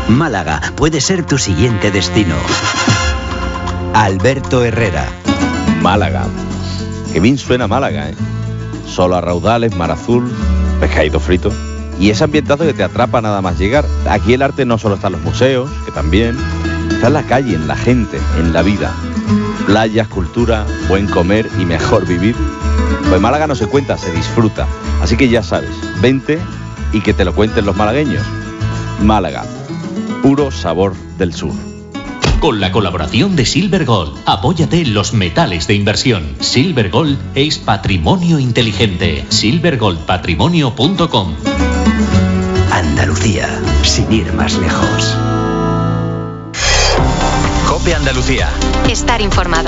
Málaga puede ser tu siguiente destino. Alberto Herrera. Málaga. Qué bien suena Málaga, ¿eh? Solo a raudales, mar azul, pescadito frito. Y ese ambientazo que te atrapa nada más llegar. Aquí el arte no solo está en los museos, que también. Está en la calle, en la gente, en la vida. Playas, cultura, buen comer y mejor vivir. Pues Málaga no se cuenta, se disfruta. Así que ya sabes, vente y que te lo cuenten los malagueños. Málaga, puro sabor del sur. Con la colaboración de Silver Gold, apóyate en los metales de inversión. Silver Gold es patrimonio inteligente. silvergoldpatrimonio.com. Andalucía, sin ir más lejos. COPE Andalucía. Estar informado.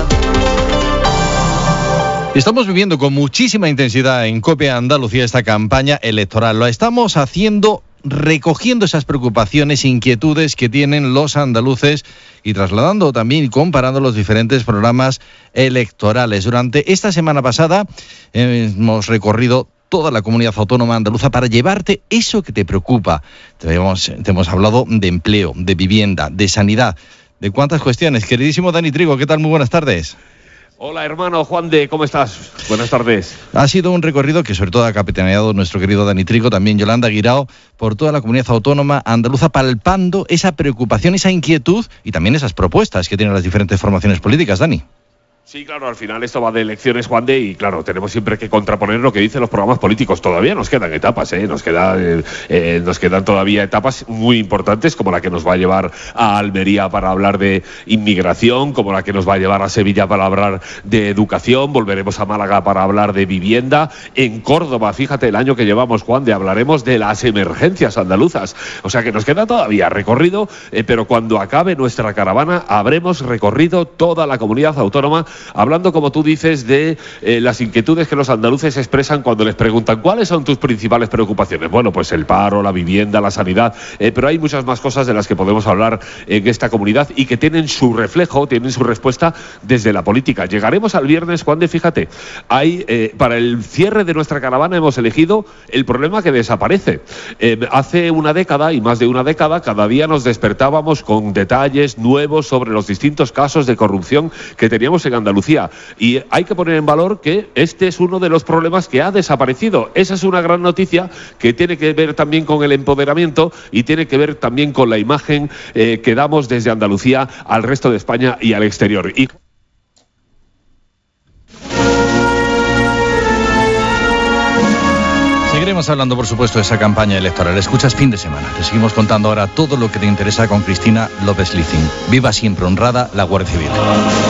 Estamos viviendo con muchísima intensidad en COPE Andalucía esta campaña electoral. Lo estamos haciendo recogiendo esas preocupaciones, inquietudes que tienen los andaluces y trasladando también y comparando los diferentes programas electorales. Durante esta semana pasada hemos recorrido toda la comunidad autónoma andaluza para llevarte eso que te preocupa. Te hemos hablado de empleo, de vivienda, de sanidad, de cuántas cuestiones. Queridísimo Dani Trigo, ¿qué tal? Muy buenas tardes. Hola hermano Juan de, ¿cómo estás? Buenas tardes. Ha sido un recorrido que sobre todo ha capitaneado nuestro querido Dani Trigo, también Yolanda Guirao, por toda la comunidad autónoma andaluza, palpando esa preocupación, esa inquietud y también esas propuestas que tienen las diferentes formaciones políticas. Dani. Sí, claro, al final esto va de elecciones, Juan de, y claro, tenemos siempre que contraponer lo que dicen los programas políticos. Todavía nos quedan etapas, nos quedan todavía etapas muy importantes, como la que nos va a llevar a Almería para hablar de inmigración, como la que nos va a llevar a Sevilla para hablar de educación, volveremos a Málaga para hablar de vivienda. En Córdoba, fíjate, el año que llevamos, Juan de, hablaremos de las emergencias andaluzas. O sea que nos queda todavía recorrido, pero cuando acabe nuestra caravana habremos recorrido toda la comunidad autónoma, hablando, como tú dices, de las inquietudes que los andaluces expresan cuando les preguntan ¿cuáles son tus principales preocupaciones? Bueno, pues el paro, la vivienda, la sanidad, pero hay muchas más cosas de las que podemos hablar en esta comunidad y que tienen su reflejo, tienen su respuesta desde la política. Llegaremos al viernes, Juan de, fíjate, para el cierre de nuestra caravana hemos elegido el problema que desaparece. Hace una década y más de una década, cada día nos despertábamos con detalles nuevos sobre los distintos casos de corrupción que teníamos en Andalucía, y hay que poner en valor que este es uno de los problemas que ha desaparecido. Esa es una gran noticia que tiene que ver también con el empoderamiento y tiene que ver también con la imagen que damos desde Andalucía al resto de España y al exterior. Seguiremos hablando, por supuesto, de esa campaña electoral. Escuchas Fin de Semana. Te seguimos contando ahora todo lo que te interesa con Cristina López Licín. Viva siempre honrada la Guardia Civil.